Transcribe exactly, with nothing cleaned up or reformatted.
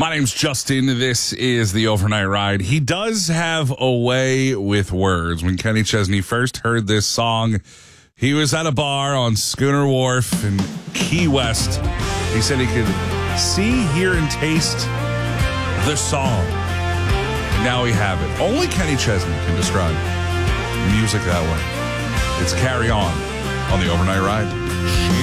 My name's Justin. This is the Overnight Ride. He does have a way with words. When Kenny Chesney first heard this song, he was at a bar on Schooner Wharf in Key West. He said he could see, hear, and taste the song. And now we have it. Only Kenny Chesney can describe music that way. It's Carry On on the Overnight Ride.